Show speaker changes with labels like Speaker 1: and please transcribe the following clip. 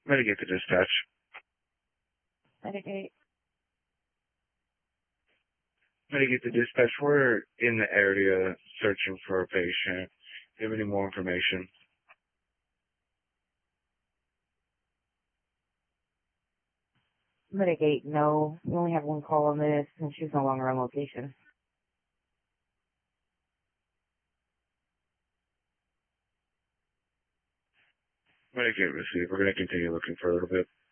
Speaker 1: Mitigate the dispatch.
Speaker 2: Mitigate.
Speaker 1: Mitigate the dispatch. We're in the area searching for a patient. Do you have any more information?
Speaker 2: Mitigate, no. We only have one call on this, and she's no longer on location.
Speaker 1: Mitigate receive. We're going to continue looking for a little bit.